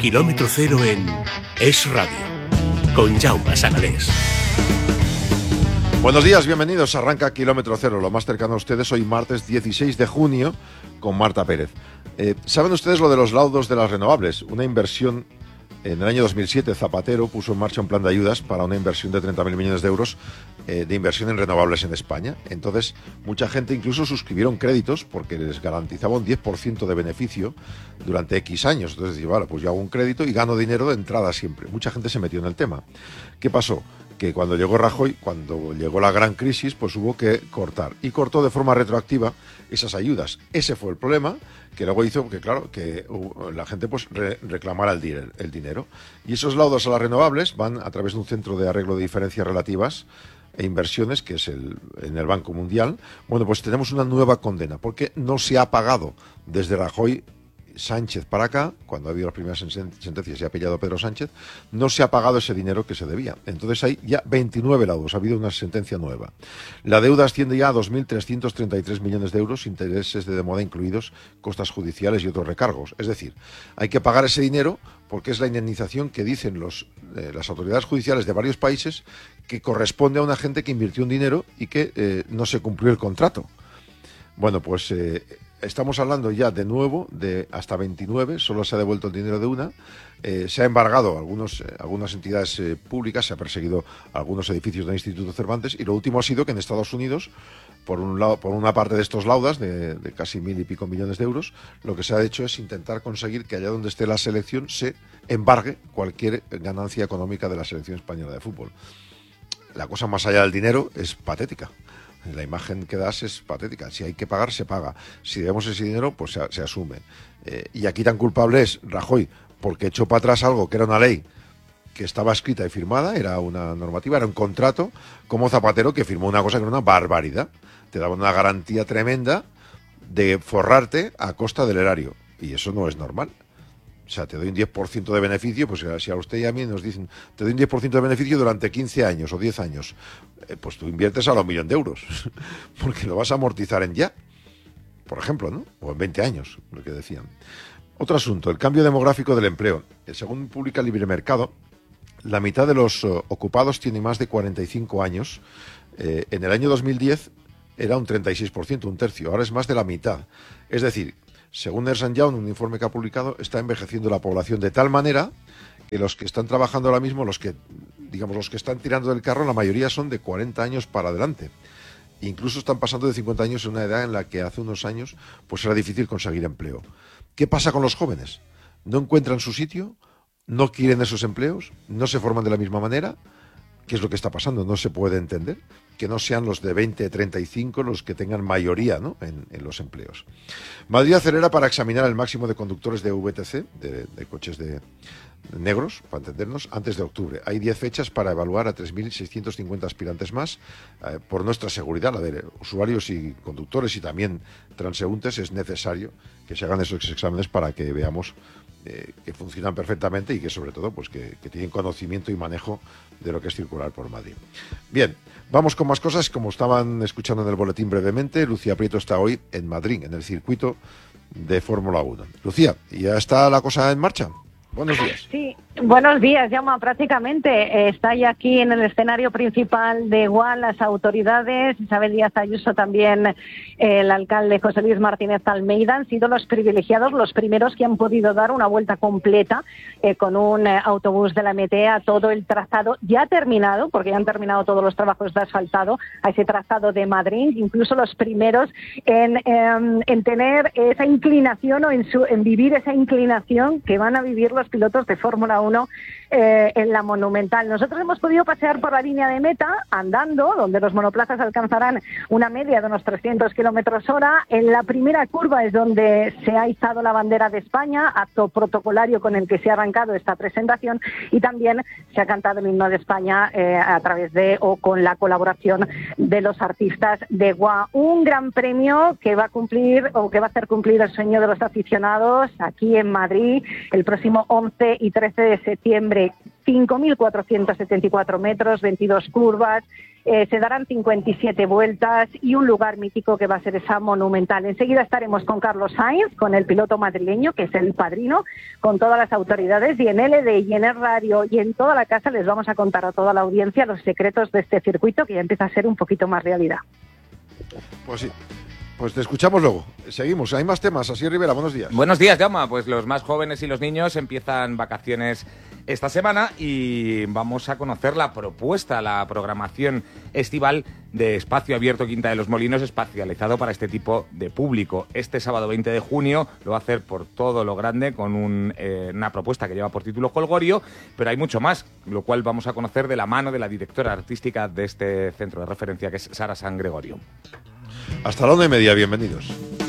Kilómetro Cero en Es Radio, con Jaume Sagalés. Buenos días, bienvenidos. Arranca Kilómetro Cero, lo más cercano a ustedes, hoy martes 16 de junio, con Marta Pérez. ¿Saben ustedes lo de los laudos de las renovables? Una inversión. En el año 2007, Zapatero puso en marcha un plan de ayudas para una inversión de 30.000 millones de euros de inversión en renovables en España. Entonces, mucha gente incluso suscribieron créditos porque les garantizaba un 10% de beneficio durante X años. Entonces, decía, vale, pues yo hago un crédito y gano dinero de entrada siempre. Mucha gente se metió en el tema. ¿Qué pasó? Que cuando llegó Rajoy, cuando llegó la gran crisis, pues hubo que cortar. Y cortó de forma retroactiva esas ayudas. Ese fue el problema, que luego hizo que, claro, que la gente pues reclamara el dinero. Y esos laudos a las renovables van a través de un centro de arreglo de diferencias relativas e inversiones, que es en el Banco Mundial. Bueno, pues tenemos una nueva condena, porque no se ha pagado desde Rajoy Sánchez para acá, cuando ha habido las primeras sentencias y ha pillado a Pedro Sánchez, no se ha pagado ese dinero que se debía. Entonces hay ya 29 laudos, ha habido una sentencia nueva. La deuda asciende ya a 2.333 millones de euros, intereses de demora incluidos, costas judiciales y otros recargos. Es decir, hay que pagar ese dinero porque es la indemnización que dicen las autoridades judiciales de varios países que corresponde a una gente que invirtió un dinero y que no se cumplió el contrato. Bueno, pues estamos hablando ya de nuevo de hasta 29, solo se ha devuelto el dinero de una, se ha embargado algunas entidades públicas, se ha perseguido algunos edificios del Instituto Cervantes, y lo último ha sido que en Estados Unidos, por una parte de estos laudas, de casi 1.000 y pico millones de euros, lo que se ha hecho es intentar conseguir que allá donde esté la selección se embargue cualquier ganancia económica de la selección española de fútbol. La cosa más allá del dinero es patética. La imagen que das es patética. Si hay que pagar, se paga. Si debemos ese dinero, pues se asume. Y aquí tan culpable es Rajoy, porque echó para atrás algo que era una ley que estaba escrita y firmada, era una normativa, era un contrato, como Zapatero, que firmó una cosa que era una barbaridad. Te daba una garantía tremenda de forrarte a costa del erario. Y eso no es normal. O sea, te doy un 10% de beneficio, pues si a usted y a mí nos dicen, te doy un 10% de beneficio durante 15 años o 10 años, pues tú inviertes a los 1.000.000 de euros, porque lo vas a amortizar en ya, por ejemplo, ¿no? O en 20 años, lo que decían. Otro asunto, el cambio demográfico del empleo. Según publica Libre Mercado, la mitad de los ocupados tiene más de 45 años. En el año 2010 era un 36%, un tercio, ahora es más de la mitad. Es decir, según Ernst & Young, un informe que ha publicado, está envejeciendo la población de tal manera que los que están trabajando ahora mismo, los que están tirando del carro, la mayoría son de 40 años para adelante. Incluso están pasando de 50 años en una edad en la que hace unos años pues era difícil conseguir empleo. ¿Qué pasa con los jóvenes? ¿No encuentran su sitio? ¿No quieren esos empleos? ¿No se forman de la misma manera? ¿Qué es lo que está pasando? No se puede entender que no sean los de 20, 35 los que tengan mayoría, ¿no?, en los empleos. Madrid acelera para examinar el máximo de conductores de VTC, de coches de negros, para entendernos, antes de octubre. Hay 10 fechas para evaluar a 3.650 aspirantes más. Por nuestra seguridad, la de usuarios y conductores y también transeúntes, es necesario que se hagan esos exámenes para que veamos que funcionan perfectamente y que sobre todo pues que tienen conocimiento y manejo de lo que es circular por Madrid. Bien, vamos con más cosas. Como estaban escuchando en el boletín brevemente, Lucía Prieto está hoy en Madrid, en el circuito de Fórmula 1. Lucía, ¿ya está la cosa en marcha? Buenos días. Sí, buenos días, Jaume. Prácticamente está ya aquí en el escenario principal de igual las autoridades, Isabel Díaz Ayuso, también el alcalde José Luis Martínez Almeida, han sido los privilegiados, los primeros que han podido dar una vuelta completa con un autobús de la MT a todo el trazado ya terminado, porque ya han terminado todos los trabajos de asfaltado a ese trazado de Madrid, incluso los primeros en tener esa inclinación o en vivir esa inclinación que van a vivir los pilotos de Fórmula 1 en la Monumental. Nosotros hemos podido pasear por la línea de meta andando, donde los monoplazas alcanzarán una media de unos 300 kilómetros hora. En la primera curva es donde se ha izado la bandera de España, acto protocolario con el que se ha arrancado esta presentación, y también se ha cantado el himno de España a través de o con la colaboración de los artistas de GUA. Un gran premio que va a cumplir o que va a hacer cumplir el sueño de los aficionados aquí en Madrid el próximo 11 y 13 de septiembre septiembre, 5.474 metros, 22 curvas, se darán 57 vueltas y un lugar mítico que va a ser esa monumental. Enseguida estaremos con Carlos Sainz, con el piloto madrileño, que es el padrino, con todas las autoridades, y en LD y en el radio y en toda la casa les vamos a contar a toda la audiencia los secretos de este circuito, que ya empieza a ser un poquito más realidad. Pues sí. Pues te escuchamos luego. Seguimos. Hay más temas. Asier Rivera, buenos días. Buenos días, Jaume. Pues los más jóvenes y los niños empiezan vacaciones esta semana y vamos a conocer la propuesta, la programación estival de Espacio Abierto Quinta de los Molinos, especializado para este tipo de público. Este sábado 20 de junio lo va a hacer por todo lo grande con una propuesta que lleva por título Holgorio, pero hay mucho más, lo cual vamos a conocer de la mano de la directora artística de este centro de referencia, que es Sara San Gregorio. Hasta la 1:30, bienvenidos.